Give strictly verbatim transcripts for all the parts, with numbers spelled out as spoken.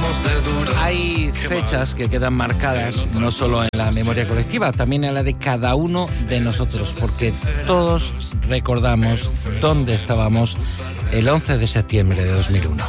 Hay fechas que quedan marcadas no solo en la memoria colectiva, también en la de cada uno de nosotros, porque todos recordamos dónde estábamos el once de septiembre de dos mil uno.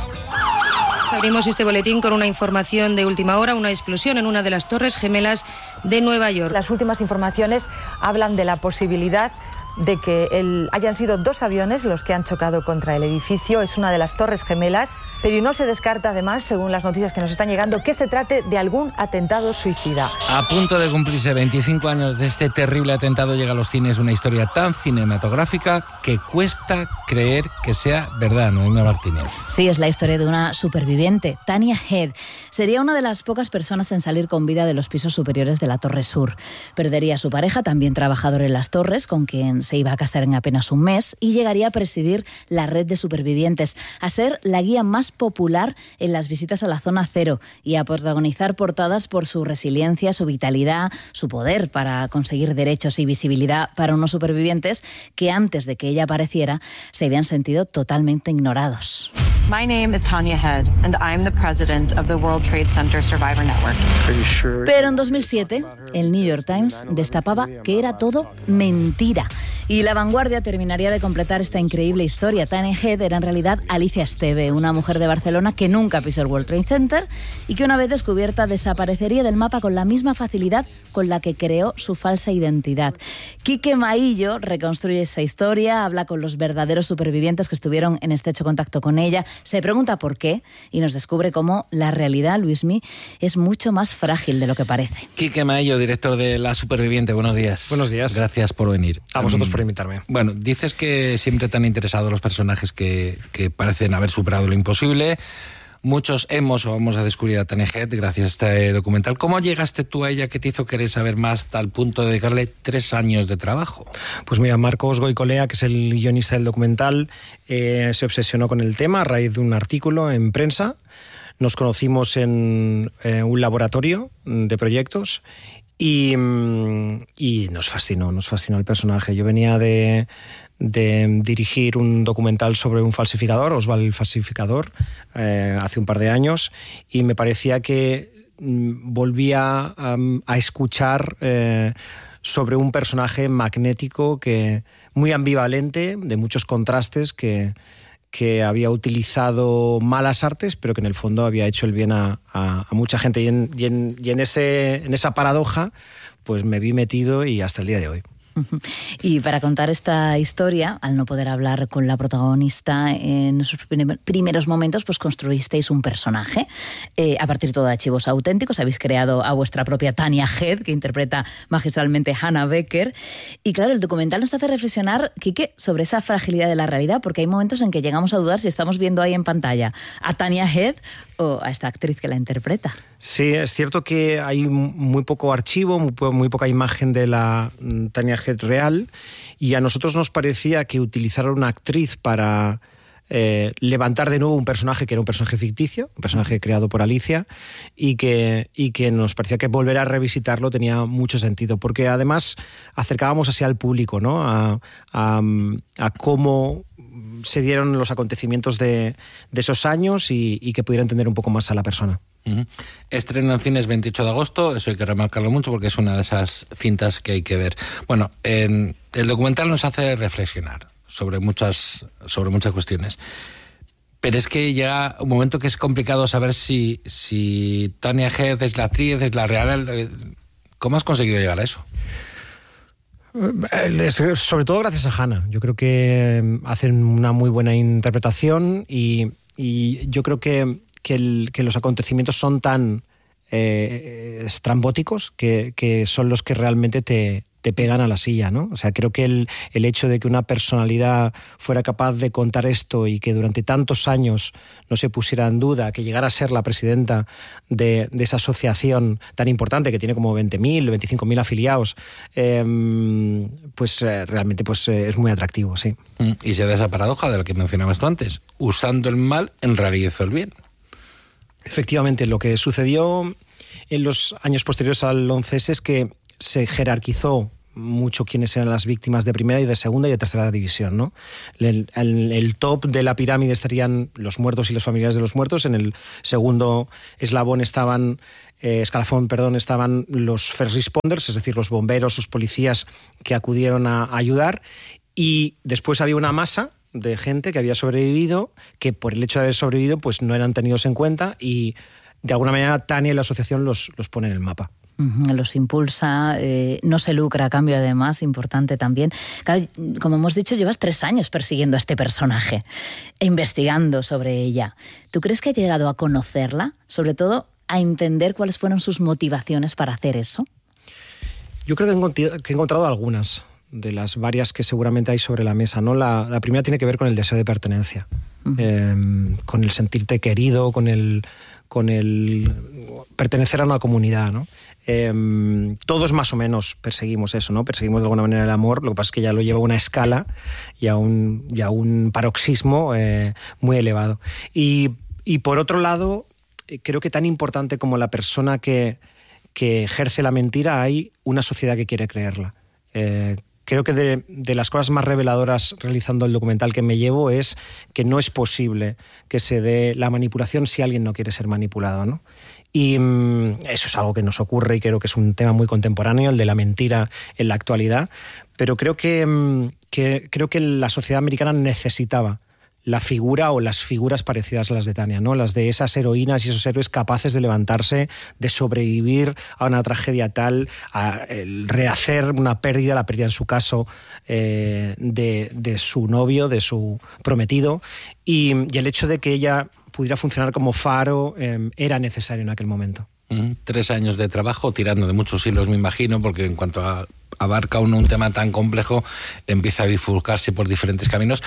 Abrimos este boletín con una información de última hora, una explosión en una de las Torres Gemelas de Nueva York. Las últimas informaciones hablan de la posibilidad de que el, hayan sido dos aviones los que han chocado contra el edificio. Es una de las Torres Gemelas, pero no se descarta además, según las noticias que nos están llegando, que se trate de algún atentado suicida. A punto de cumplirse veinticinco años de este terrible atentado, llega a los cines una historia tan cinematográfica que cuesta creer que sea verdad, Noemí Martínez. Sí, es la historia de una superviviente, Tanya Head. Sería una de las pocas personas en salir con vida de los pisos superiores de la Torre Sur. Perdería a su pareja, también trabajador en las torres, con quien se iba a casar en apenas un mes, y llegaría a presidir la red de supervivientes, a ser la guía más popular en las visitas a la zona cero y a protagonizar portadas por su resiliencia, su vitalidad, su poder para conseguir derechos y visibilidad para unos supervivientes que antes de que ella apareciera se habían sentido totalmente ignorados. My name is Tanya Head, and I'm the president of the World Trade Center Survivor Network. Pero en dos mil siete, el New York Times destapaba que era todo mentira. Y La Vanguardia terminaría de completar esta increíble historia. Tanya Head era en realidad Alicia Esteve, una mujer de Barcelona que nunca pisó el World Trade Center y que una vez descubierta desaparecería del mapa con la misma facilidad con la que creó su falsa identidad. Quique Maillo reconstruye esa historia, habla con los verdaderos supervivientes que estuvieron en estrecho contacto con ella, se pregunta por qué y nos descubre cómo la realidad, Luismi, es mucho más frágil de lo que parece. Quique Maillo, director de La Superviviente, buenos días. Buenos días. Gracias por venir. A vosotros um, por invitarme. Bueno, dices que siempre te han interesado los personajes que, que parecen haber superado lo imposible. Muchos hemos o vamos a descubrir a Tanya Head gracias a este documental. ¿Cómo llegaste tú a ella? ¿Qué te hizo querer saber más hasta el punto de dedicarle tres años de trabajo? Pues mira, Marcos Goicolea, que es el guionista del documental, eh, se obsesionó con el tema a raíz de un artículo en prensa. Nos conocimos en eh, un laboratorio de proyectos y, y nos fascinó, nos fascinó el personaje. Yo venía de... de dirigir un documental sobre un falsificador, Oswald el falsificador, eh, hace un par de años, y me parecía que mm, volvía um, a escuchar eh, sobre un personaje magnético, que muy ambivalente, de muchos contrastes, que, que había utilizado malas artes, pero que en el fondo había hecho el bien a, a, a mucha gente. Y, en, y, en, y en, ese, en esa paradoja pues me vi metido y hasta el día de hoy. Y para contar esta historia, al no poder hablar con la protagonista en sus primeros momentos, pues construisteis un personaje. Eh, a partir todo de archivos auténticos, habéis creado a vuestra propia Tanya Head, que interpreta magistralmente Hannah Becker. Y claro, el documental nos hace reflexionar, Quique, sobre esa fragilidad de la realidad, porque hay momentos en que llegamos a dudar si estamos viendo ahí en pantalla a Tanya Head o a esta actriz que la interpreta. Sí, es cierto que hay muy poco archivo, muy, muy poca imagen de la Tanya Head real, y a nosotros nos parecía que utilizar a una actriz para eh, levantar de nuevo un personaje que era un personaje ficticio, un personaje creado por Alicia, y que, y que nos parecía que volver a revisitarlo tenía mucho sentido, porque además acercábamos así al público, ¿no? a, a, a cómo se dieron los acontecimientos de, de esos años y, y que pudiera entender un poco más a la persona. Uh-huh. Estreno en cines veintiocho de agosto, eso hay que remarcarlo mucho porque es una de esas cintas que hay que ver. Bueno, eh, el documental nos hace reflexionar sobre muchas, sobre muchas cuestiones, pero es que llega un momento que es complicado saber si, si Tanya Head es la actriz, es la real. ¿Cómo has conseguido llegar a eso? Sobre todo gracias a Hannah. Yo creo que hacen una muy buena interpretación y, y yo creo que Que, el, que los acontecimientos son tan eh, estrambóticos que, que son los que realmente te, te pegan a la silla, ¿no? O sea, creo que el, el hecho de que una personalidad fuera capaz de contar esto y que durante tantos años no se pusiera en duda, que llegara a ser la presidenta de, de esa asociación tan importante que tiene como veinte mil, veinticinco mil afiliados, eh, pues eh, realmente pues, eh, es muy atractivo, sí. Y se da esa paradoja de la que mencionabas tú antes, usando el mal en realizó el bien. Efectivamente, lo que sucedió en los años posteriores al once ese es que se jerarquizó mucho quiénes eran las víctimas de primera y de segunda y de tercera división, ¿no? El, el, el top de la pirámide estarían los muertos y los familiares de los muertos. En el segundo eslabón estaban, eh, escalafón, perdón, estaban los first responders, es decir, los bomberos, los policías que acudieron a, a ayudar. Y después había una masa de gente que había sobrevivido, que por el hecho de haber sobrevivido, pues no eran tenidos en cuenta, y de alguna manera Tania y la asociación los, los pone en el mapa. Los impulsa, eh, no se lucra a cambio, además, importante también. Claro, como hemos dicho, llevas tres años persiguiendo a este personaje e investigando sobre ella. ¿Tú crees que has llegado a conocerla? Sobre todo, a entender cuáles fueron sus motivaciones para hacer eso. Yo creo que he encontrado, que he encontrado algunas de las varias que seguramente hay sobre la mesa, ¿no? La, la primera tiene que ver con el deseo de pertenencia, uh-huh. eh, con el sentirte querido, con el, con el pertenecer a una comunidad, ¿no? Eh, todos más o menos perseguimos eso, ¿no? Perseguimos de alguna manera el amor, lo que pasa es que ya lo lleva a una escala y a un, y a un paroxismo eh, muy elevado. Y, y por otro lado, creo que tan importante como la persona que, que ejerce la mentira, hay una sociedad que quiere creerla. Eh, creo que de, de las cosas más reveladoras realizando el documental que me llevo es que no es posible que se dé la manipulación si alguien no quiere ser manipulado, ¿no? Y mmm, eso es algo que nos ocurre y creo que es un tema muy contemporáneo, el de la mentira en la actualidad, pero creo que, mmm, que, creo que la sociedad americana necesitaba la figura o las figuras parecidas a las de Tania, ¿no? Las de esas heroínas y esos héroes capaces de levantarse, de sobrevivir a una tragedia tal, a el rehacer una pérdida, la pérdida en su caso eh, de, de su novio, de su prometido, y, y el hecho de que ella pudiera funcionar como faro eh, era necesario en aquel momento. Mm, tres años de trabajo, tirando de muchos hilos, me imagino, porque en cuanto a, abarca uno un tema tan complejo, empieza a bifurcarse por diferentes caminos.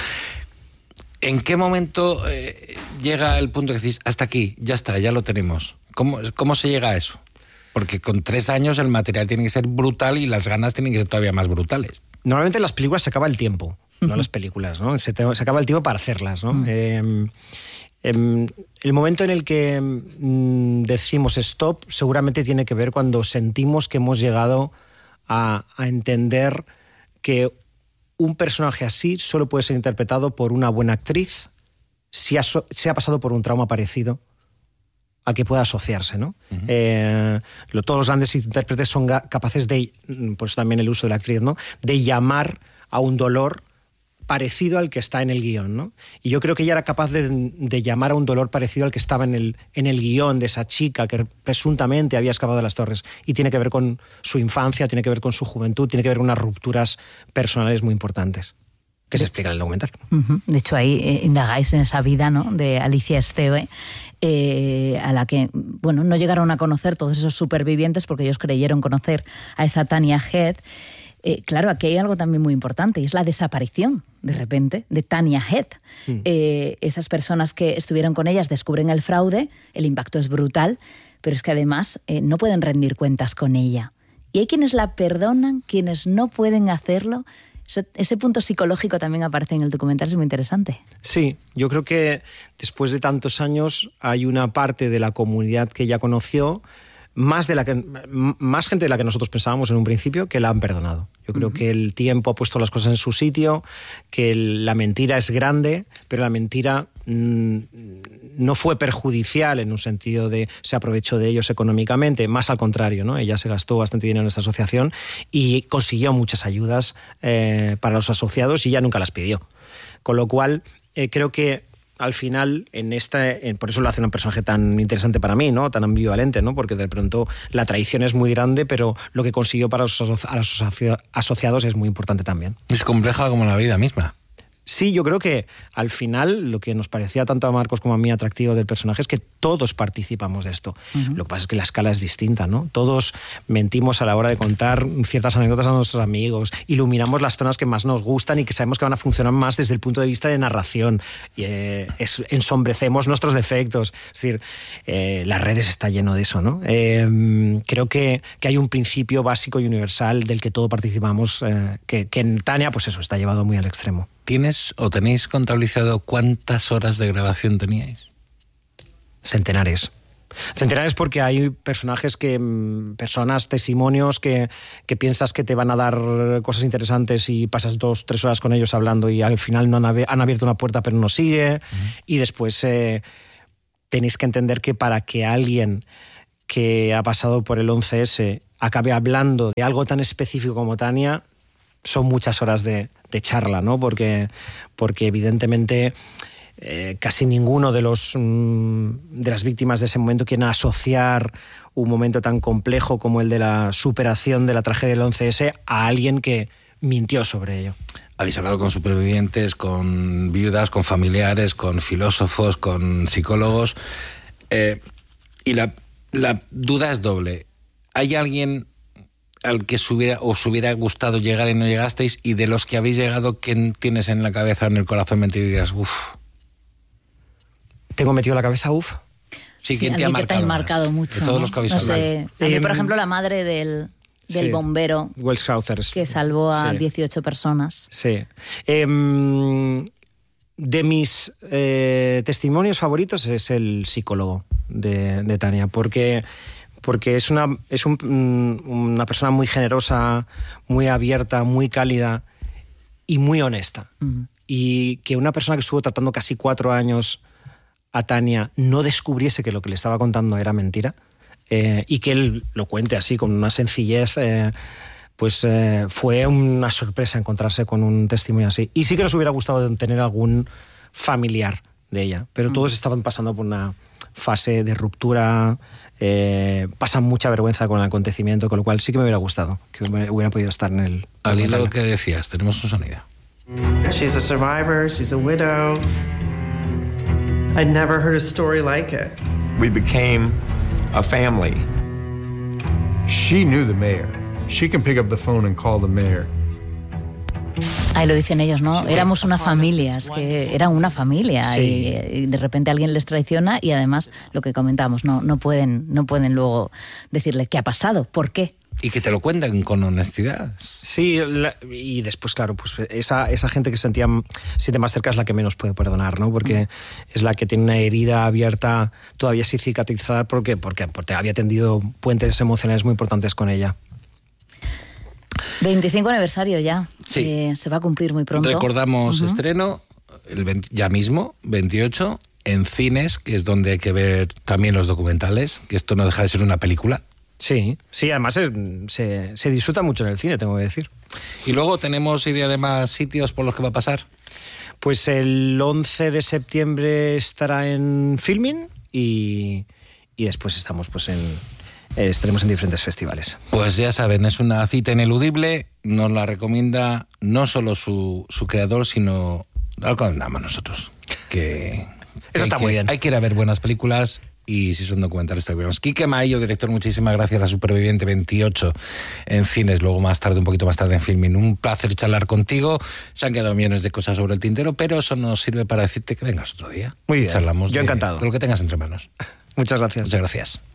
¿En qué momento eh, llega el punto que decís, hasta aquí, ya está, ya lo tenemos? ¿Cómo, cómo se llega a eso? Porque con tres años el material tiene que ser brutal y las ganas tienen que ser todavía más brutales. Normalmente en las películas se acaba el tiempo, uh-huh. no las películas, ¿no? Se, te, se acaba el tiempo para hacerlas, ¿no? Uh-huh. Eh, eh, el momento en el que mm, decimos stop seguramente tiene que ver cuando sentimos que hemos llegado a, a entender que un personaje así solo puede ser interpretado por una buena actriz si ha, so, si ha pasado por un trauma parecido al que pueda asociarse, ¿no? Uh-huh. Eh, lo, todos los grandes intérpretes son ga- capaces de, por eso también el uso de la actriz, ¿no? De llamar a un dolor parecido al que está en el guión, ¿no? Y yo creo que ella era capaz de, de llamar a un dolor parecido al que estaba en el, en el guión de esa chica que presuntamente había escapado de las torres. Y tiene que ver con su infancia, tiene que ver con su juventud, tiene que ver con unas rupturas personales muy importantes que se explican en el documental. Uh-huh. De hecho, ahí eh, indagáis en esa vida, ¿no?, de Alicia Esteve, eh, a la que, bueno, no llegaron a conocer todos esos supervivientes porque ellos creyeron conocer a esa Tania Head. Eh, claro, aquí hay algo también muy importante y es la desaparición, de repente, de Tania Head. Mm. Eh, esas personas que estuvieron con ellas descubren el fraude, el impacto es brutal, pero es que además eh, no pueden rendir cuentas con ella. Y hay quienes la perdonan, quienes no pueden hacerlo. Ese, ese punto psicológico también aparece en el documental, es muy interesante. Sí, yo creo que después de tantos años hay una parte de la comunidad que ella conoció, más de la que más gente de la que nosotros pensábamos en un principio, que la han perdonado. Yo creo uh-huh. que el tiempo ha puesto las cosas en su sitio, que el, la mentira es grande, pero la mentira mmm, no fue perjudicial en un sentido de se aprovechó de ellos económicamente, más al contrario, ¿no? Ella se gastó bastante dinero en esta asociación y consiguió muchas ayudas eh, para los asociados y ella nunca las pidió. Con lo cual, eh, creo que al final, en esta, en, por eso lo hace un personaje tan interesante para mí, ¿no? Tan ambivalente, ¿no? Porque de pronto la traición es muy grande, pero lo que consiguió para los, a los asociados es muy importante también. Es compleja como la vida misma. Sí, yo creo que al final lo que nos parecía tanto a Marcos como a mí atractivo del personaje es que todos participamos de esto. Uh-huh. Lo que pasa es que la escala es distinta, ¿no? Todos mentimos a la hora de contar ciertas anécdotas a nuestros amigos, iluminamos las zonas que más nos gustan y que sabemos que van a funcionar más desde el punto de vista de narración. Y, eh, es, ensombrecemos nuestros defectos. Es decir, eh, las redes está lleno de eso, ¿no? Eh, creo que, que hay un principio básico y universal del que todos participamos, eh, que, que en Tania, pues eso, está llevado muy al extremo. ¿Tienes o tenéis contabilizado cuántas horas de grabación teníais? Centenares. Centenares porque hay personajes que, personas, testimonios que, que piensas que te van a dar cosas interesantes y pasas dos, tres horas con ellos hablando y al final no han, han abierto una puerta pero no sigue. Uh-huh. Y después eh, tenéis que entender que para que alguien que ha pasado por el once ese acabe hablando de algo tan específico como Tania, son muchas horas de, de charla, ¿no? Porque, porque evidentemente eh, casi ninguno de los mm, de las víctimas de ese momento quiere asociar un momento tan complejo como el de la superación de la tragedia del once ese a alguien que mintió sobre ello. Habéis hablado con supervivientes, con viudas, con familiares, con filósofos, con psicólogos, eh, y la, la duda es doble. ¿Hay alguien al que hubiera, os hubiera gustado llegar y no llegasteis, y de los que habéis llegado, ¿quién tienes en la cabeza, en el corazón metido y digas, uff? ¿Tengo metido en la cabeza, uff? Sí, sí, ¿quién te ha marcado, te ha marcado mucho? De todos ¿no? los que habéis no hablado. Sé, a mí, por ejemplo, la madre del, del sí. bombero, Wells Crowther, que salvó a sí. dieciocho personas. Sí. Eh, de mis eh, testimonios favoritos es el psicólogo de, de Tania, porque... porque es una es un, una persona muy generosa, muy abierta, muy cálida y muy honesta. Uh-huh. Y que una persona que estuvo tratando casi cuatro años a Tania no descubriese que lo que le estaba contando era mentira, eh, y que él lo cuente así, con una sencillez, eh, pues eh, fue una sorpresa encontrarse con un testimonio así. Y sí que nos hubiera gustado tener algún familiar de ella, pero uh-huh. todos estaban pasando por una fase de ruptura, eh, pasan mucha vergüenza con el acontecimiento, con lo cual sí que me hubiera gustado que hubiera podido estar en el... Al hilo que decías, tenemos un sonido. She's a survivor, she's a widow. I'd never heard a story like it. We became a family. She knew the mayor. She can pick up the phone and call the mayor. Ahí lo dicen ellos, ¿no? Éramos una familia, es que eran una familia, sí. y, y de repente alguien les traiciona y además lo que comentamos, no, no pueden, no pueden luego decirle qué ha pasado, por qué. Y que te lo cuenten con honestidad. Sí, la, y después, claro, pues esa, esa gente que sentía, siente más cerca es la que menos puede perdonar, ¿no? Porque mm. es la que tiene una herida abierta todavía sin cicatrizar, porque, porque, porque había tendido puentes emocionales muy importantes con ella. veinticinco aniversario ya, sí. eh, se va a cumplir muy pronto. Recordamos uh-huh. estreno el veinte, ya mismo, veintiocho, en cines, que es donde hay que ver también los documentales, que esto no deja de ser una película. Sí, sí, además se, se, se disfruta mucho en el cine, tengo que decir. Y luego tenemos idea de más sitios por los que va a pasar. Pues el once de septiembre estará en Filmin y, y después estamos pues en... Eh, estaremos en diferentes festivales. Pues ya saben, es una cita ineludible, nos la recomienda no solo su, su creador, sino la recomendamos nosotros. Que, que Eso está que, muy bien. Hay que ir a ver buenas películas y si son documentales te vemos. Quique Maillo, director, muchísimas gracias. La Superviviente veintiocho en cines, luego más tarde, un poquito más tarde en Filmin. Un placer charlar contigo. Se han quedado millones de cosas sobre el tintero, pero eso nos sirve para decirte que vengas otro día. Muy bien, charlamos yo de, encantado. de lo que tengas entre manos. Muchas gracias. Muchas gracias.